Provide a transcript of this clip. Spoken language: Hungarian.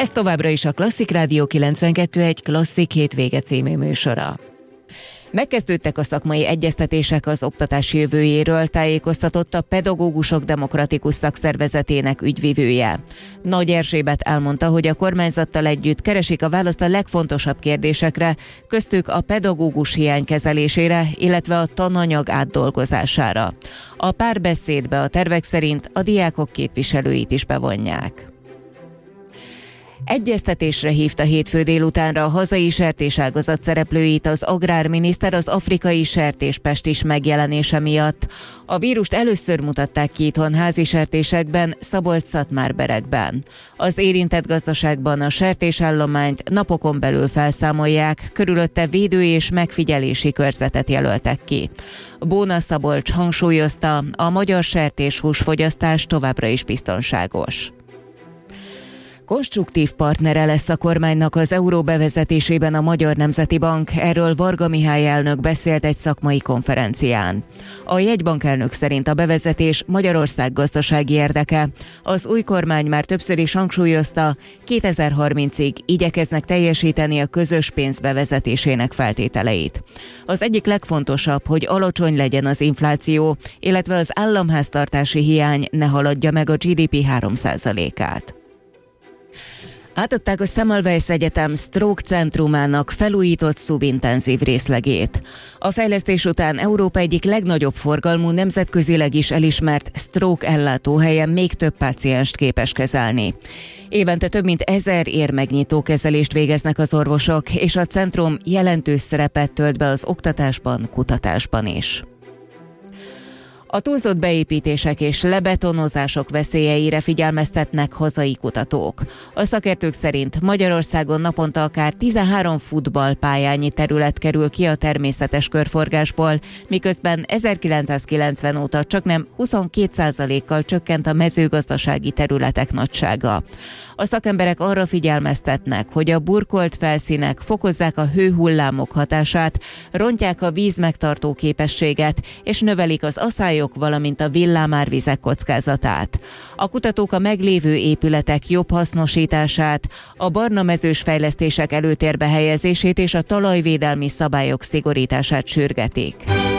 Ez továbbra is a Klasszik Rádió 92.1 Klasszik hétvége című műsora. Megkezdődtek a szakmai egyeztetések az oktatás jövőjéről, tájékoztatott a Pedagógusok Demokratikus Szakszervezetének ügyvivője. Nagy Erzsébet elmondta, hogy a kormányzattal együtt keresik a választ a legfontosabb kérdésekre, köztük a pedagógus hiány kezelésére, illetve a tananyag átdolgozására. A párbeszédbe a tervek szerint a diákok képviselőit is bevonják. Egyeztetésre hívta hétfő délutánra a hazai sertéságazat szereplőit az agrárminiszter az afrikai sertéspestis megjelenése miatt. A vírust először mutatták ki itthon házi sertésekben, Szabolcs-Szatmár-Berekben. Az érintett gazdaságban a sertésállományt napokon belül felszámolják, körülötte védő- és megfigyelési körzetet jelöltek ki. Bóna Szabolcs hangsúlyozta, a magyar sertéshúsfogyasztás továbbra is biztonságos. Konstruktív partnere lesz a kormánynak az euró bevezetésében a Magyar Nemzeti Bank, erről Varga Mihály elnök beszélt egy szakmai konferencián. A jegybank elnök szerint a bevezetés Magyarország gazdasági érdeke. Az új kormány már többször is hangsúlyozta, 2030-ig igyekeznek teljesíteni a közös pénz bevezetésének feltételeit. Az egyik legfontosabb, hogy alacsony legyen az infláció, illetve az államháztartási hiány ne haladja meg a GDP 3%-át. Átadták a Semmelweis Egyetem Stroke Centrumának felújított szubintenzív részlegét. A fejlesztés után Európa egyik legnagyobb forgalmú, nemzetközileg is elismert stroke ellátóhelyen még több pácienst képes kezelni. Évente több mint 1000 érmegnyitó kezelést végeznek az orvosok, és a centrum jelentős szerepet tölt be az oktatásban, kutatásban is. A túlzott beépítések és lebetonozások veszélyeire figyelmeztetnek hazai kutatók. A szakértők szerint Magyarországon naponta akár 13 futballpályányi terület kerül ki a természetes körforgásból, miközben 1990 óta csaknem 22%-kal csökkent a mezőgazdasági területek nagysága. A szakemberek arra figyelmeztetnek, hogy a burkolt felszínek fokozzák a hőhullámok hatását, rontják a víz megtartó képességet és növelik az aszályok, valamint a villámárvizek kockázatát. A kutatók a meglévő épületek jobb hasznosítását, a barna mezős fejlesztések előtérbe helyezését és a talajvédelmi szabályok szigorítását sürgetik.